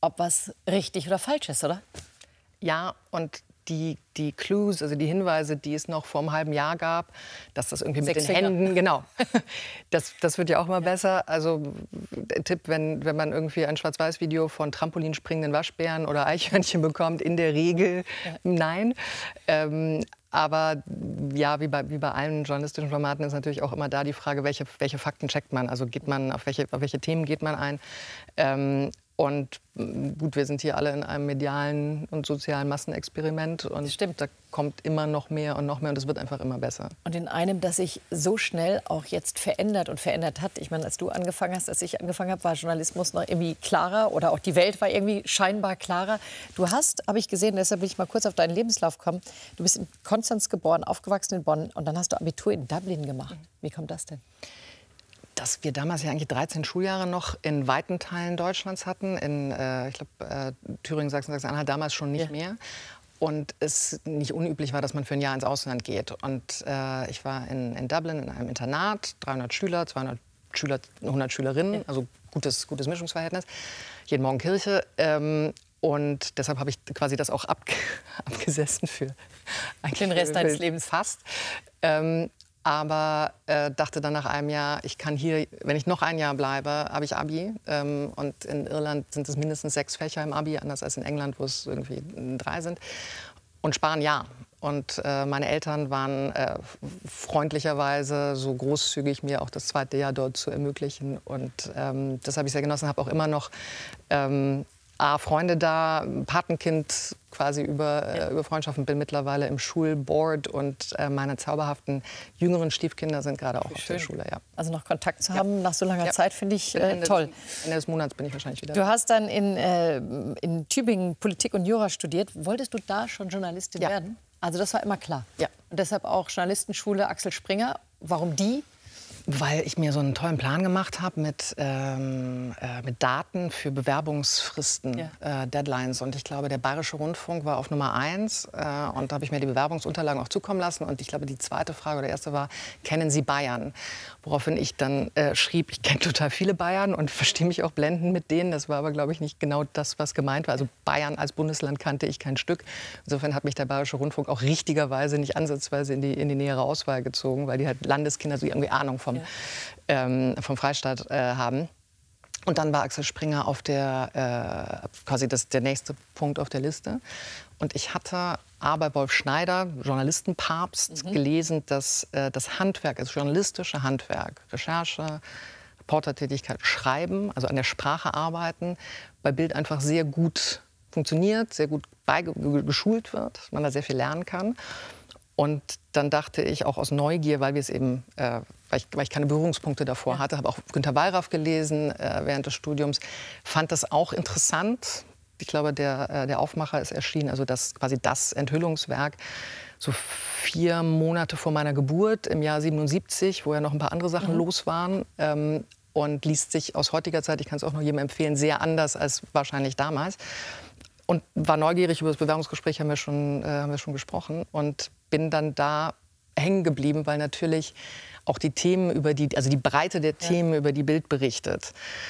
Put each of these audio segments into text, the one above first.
ob was richtig oder falsch ist, oder? Ja, und die Clues, also die Hinweise, die es noch vor einem halben Jahr gab, dass das irgendwie mit den Händen, genau, das wird ja auch mal besser. Also der Tipp, wenn man irgendwie ein Schwarz-Weiß-Video von trampolinspringenden Waschbären oder Eichhörnchen bekommt, in der Regel nein. Aber ja, wie bei allen journalistischen Formaten ist natürlich auch immer da die Frage, welche Fakten checkt man? Also geht man auf welche Themen geht man ein? Und gut, wir sind hier alle in einem medialen und sozialen Massenexperiment. Und stimmt. Da kommt immer noch mehr und es wird einfach immer besser. Und in einem, das sich so schnell auch jetzt verändert und verändert hat. Ich meine, als du angefangen hast, als ich angefangen habe, war Journalismus noch irgendwie klarer oder auch die Welt war irgendwie scheinbar klarer. Du hast, habe ich gesehen, deshalb will ich mal kurz auf deinen Lebenslauf kommen. Du bist in Konstanz geboren, aufgewachsen in Bonn und dann hast du Abitur in Dublin gemacht. Wie kommt das denn? Dass wir damals ja eigentlich 13 Schuljahre noch in weiten Teilen Deutschlands hatten. In, ich glaube, Thüringen, Sachsen, Sachsen-Anhalt damals schon nicht mehr. Und es nicht unüblich war, dass man für ein Jahr ins Ausland geht. Und ich war in Dublin in einem Internat, 300 Schüler, 200 Schüler, 100 Schülerinnen, also gutes Mischungsverhältnis. Jeden Morgen Kirche. Und deshalb habe ich quasi das auch abgesessen für den Rest deines Lebens fast. Aber dachte dann nach einem Jahr, ich kann hier, wenn ich noch ein Jahr bleibe, habe ich Abi. Und in Irland sind es mindestens 6 Fächer im Abi, anders als in England, wo es irgendwie 3 sind. Und sparen ja. Und meine Eltern waren freundlicherweise so großzügig, mir auch das 2. Jahr dort zu ermöglichen. Und das habe ich sehr genossen, habe auch immer noch Freunde da, ein Patenkind quasi über Freundschaften, bin mittlerweile im Schulboard und meine zauberhaften jüngeren Stiefkinder sind gerade auch auf der Schule. Ja. Also noch Kontakt zu haben nach so langer Zeit finde ich toll. Ende des Monats bin ich wahrscheinlich wieder. Du hast dann in Tübingen Politik und Jura studiert. Wolltest du da schon Journalistin werden? Also das war immer klar. Ja. Und deshalb auch Journalistenschule Axel Springer. Warum die? Weil ich mir so einen tollen Plan gemacht habe mit Daten für Bewerbungsfristen, Deadlines. Und ich glaube, der Bayerische Rundfunk war auf Nummer 1. Und da habe ich mir die Bewerbungsunterlagen auch zukommen lassen. Und ich glaube, die zweite Frage oder erste war, kennen Sie Bayern? Woraufhin ich dann schrieb, ich kenne total viele Bayern und verstehe mich auch blendend mit denen. Das war aber, glaube ich, nicht genau das, was gemeint war. Also Bayern als Bundesland kannte ich kein Stück. Insofern hat mich der Bayerische Rundfunk auch richtigerweise nicht ansatzweise in die nähere Auswahl gezogen, weil die halt Landeskinder so irgendwie Ahnung vom Freistaat haben. Und dann war Axel Springer auf quasi der nächste Punkt auf der Liste. Und ich hatte bei Wolf Schneider, Journalistenpapst, gelesen, dass das Handwerk, das journalistische Handwerk, Recherche, Reportertätigkeit, Schreiben, also an der Sprache arbeiten, bei Bild einfach sehr gut funktioniert, sehr gut geschult wird, man da sehr viel lernen kann. Und dann dachte ich auch aus Neugier, weil wir es eben, weil ich keine Berührungspunkte davor hatte, habe auch Günter Wallraff gelesen während des Studiums, fand das auch interessant. Ich glaube, der Aufmacher ist erschienen, also quasi das Enthüllungswerk, so 4 Monate vor meiner Geburt im Jahr 77, wo ja noch ein paar andere Sachen los waren. Und liest sich aus heutiger Zeit, ich kann es auch nur jedem empfehlen, sehr anders als wahrscheinlich damals. Und war neugierig, über das Bewerbungsgespräch haben wir schon gesprochen und bin dann da hängen geblieben, weil natürlich auch die Themen also die Breite der Themen über die Bild berichtet.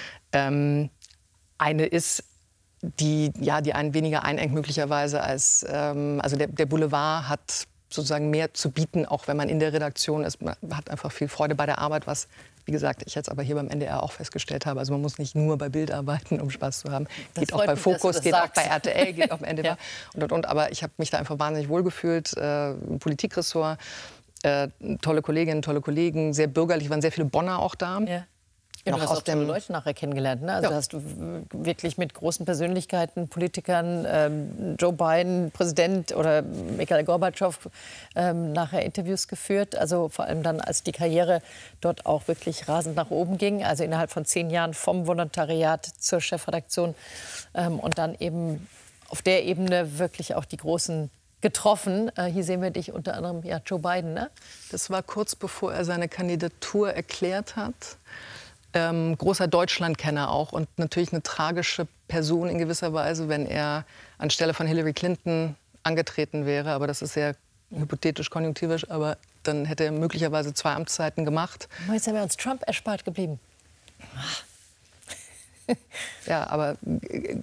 Eine ist, die einen weniger einengt möglicherweise als, also der Boulevard hat sozusagen mehr zu bieten, auch wenn man in der Redaktion ist. Man hat einfach viel Freude bei der Arbeit, was, wie gesagt, ich jetzt aber hier beim NDR auch festgestellt habe. Also man muss nicht nur bei Bild arbeiten, um Spaß zu haben. Geht auch bei Focus, geht auch bei RTL, geht auch beim NDR und. Aber ich habe mich da einfach wahnsinnig wohlgefühlt. Im Politikressort, tolle Kolleginnen, tolle Kollegen, sehr bürgerlich, waren sehr viele Bonner auch da. Ja. Ja, du hast auch tolle Leute nachher kennengelernt. Ne? Also hast du wirklich mit großen Persönlichkeiten, Politikern, Joe Biden, Präsident oder Mikhail Gorbatschow nachher Interviews geführt. Also vor allem dann, als die Karriere dort auch wirklich rasend nach oben ging. Also innerhalb von 10 Jahren vom Volontariat zur Chefredaktion. Und dann eben auf der Ebene wirklich auch die Großen getroffen. Hier sehen wir dich unter anderem, Joe Biden. Ne? Das war kurz bevor er seine Kandidatur erklärt hat. Großer Deutschlandkenner auch und natürlich eine tragische Person in gewisser Weise, wenn er anstelle von Hillary Clinton angetreten wäre. Aber das ist sehr hypothetisch, konjunktivisch. Aber dann hätte er möglicherweise 2 Amtszeiten gemacht. Jetzt sind wir uns Trump erspart geblieben. Ja, aber